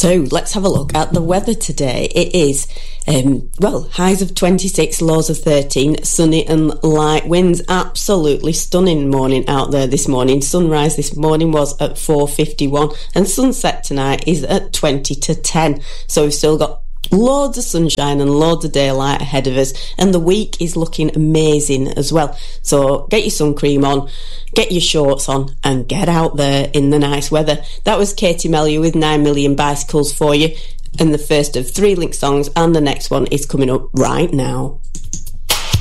So let's have a look at the weather today. It is, highs of 26, lows of 13, sunny and light winds. Absolutely stunning morning out there this morning. Sunrise this morning was at 4:51 and sunset tonight is at 20 to 10. So we've still got loads of sunshine and loads of daylight ahead of us, and the week is looking amazing as well. So get your sun cream on, get your shorts on, and get out there in the nice weather. That was Katie Melua with 9 Million Bicycles for you, and the first of 3 Link songs, and the next one is coming up right now.